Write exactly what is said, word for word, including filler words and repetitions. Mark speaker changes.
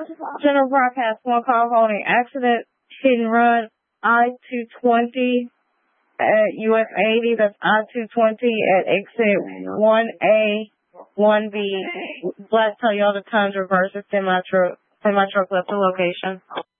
Speaker 1: General broadcast one call holding accident, hit and run, I two twenty at U S eighty, that's I two twenty at exit one A, one B, black Toyota Tundra versus semi truck, semi truck left the location.